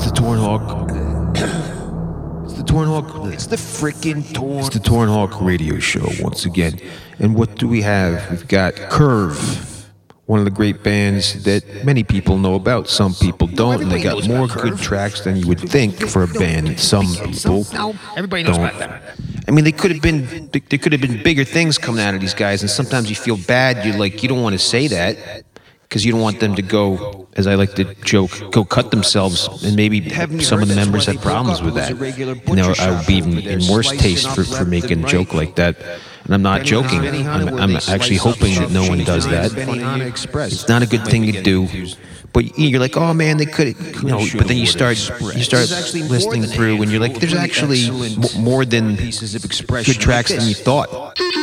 the Torn Hawk. It's the Torn Hawk. It's the freaking Torn. It's the Torn Hawk radio show once again. And what do we have? We've got Curve, one of the great bands that many people know about. Some people don't, and they got more good tracks than you would think for a band. Some people Everybody knows don't. about them. I mean, there could have been bigger things coming out of these guys, and sometimes you feel bad. You don't want to say that because you don't want them to go, as I like to joke, go cut themselves, and maybe some of the members have problems with that. I would be even in worse taste for making a joke like that. And I'm not joking. I'm actually hoping that no one does that. It's not a good thing to do. But you're like, oh man, they could, But then you start listening through, and you're like, there's actually more than good tracks than you thought.